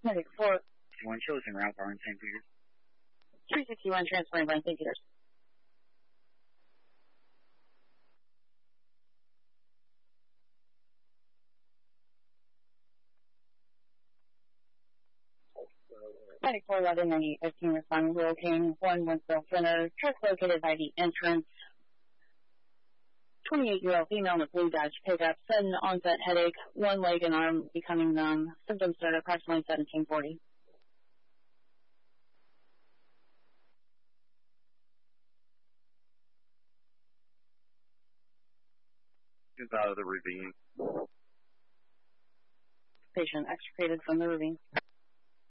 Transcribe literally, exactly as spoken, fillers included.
Medic four. One chosen route bar in Saint Peter's. three sixty-one transferring by Saint Peter's. Medic four eleven ninety-eight fifteen responding to Hurricane one Winslow Center. Truck located by the entrance. twenty-eight-year-old female in a blue Dodge pickup. Sudden onset headache. One leg and arm becoming numb. Symptoms start at approximately seventeen forty. Is out of the ravine. Patient extricated from the ravine.